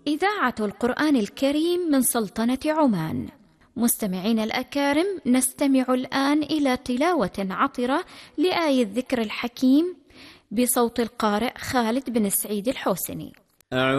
إذاعة القرآن الكريم من سلطنة عمان. مستمعين الأكارم، نستمع الآن إلى تلاوة عطرة لآية الذكر الحكيم بصوت القارئ خالد بن سعيد الحوسني.